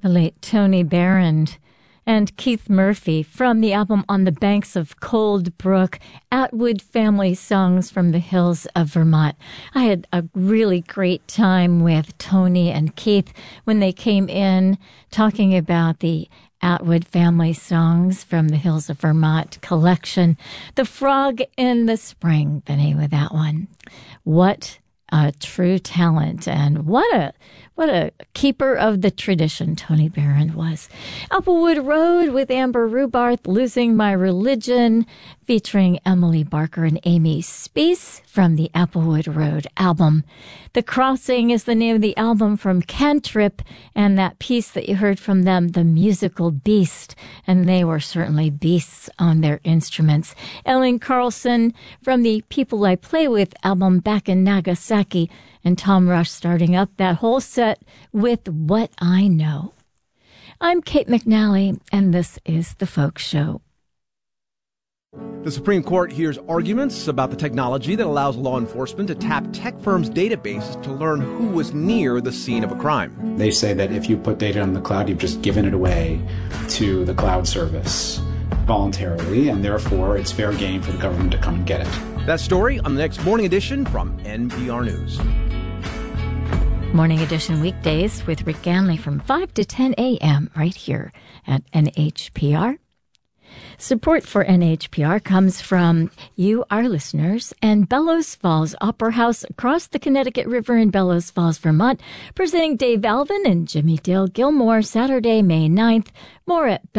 The late Tony Barron and Keith Murphy from the album On the Banks of Cold Brook, Atwood Family Songs from the Hills of Vermont. I had a really great time with Tony and Keith when they came in talking about the Atwood Family Songs from the Hills of Vermont collection. The Frog in the Spring, the name of that one. What a true talent, and what a keeper of the tradition Tony Barron was. Applewood Road with Amber Rubarth, Losing My Religion, featuring Emily Barker and Amy Speece from the Applewood Road album. The Crossing is the name of the album from Cantrip, and that piece that you heard from them, The Musical Beast, and they were certainly beasts on their instruments. Ellen Carlson from the People I Play With album, Back in Nagasaki, and Tom Rush starting up that whole set with What I Know. I'm Kate McNally, and this is The Folk Show. The Supreme Court hears arguments about the technology that allows law enforcement to tap tech firms' databases to learn who was near the scene of a crime. They say that if you put data on the cloud, you've just given it away to the cloud service voluntarily, and therefore it's fair game for the government to come and get it. That story on the next Morning Edition from NPR News. Morning Edition weekdays with Rick Ganley from 5 to 10 a.m. right here at NHPR. Support for NHPR comes from you, our listeners, and Bellows Falls Opera House across the Connecticut River in Bellows Falls, Vermont, presenting Dave Alvin and Jimmy Dale Gilmore Saturday, May 9th. More at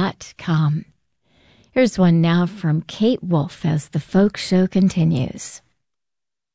bellowsfallsoperahouse.com. Here's one now from Kate Wolf as the Folk Show continues.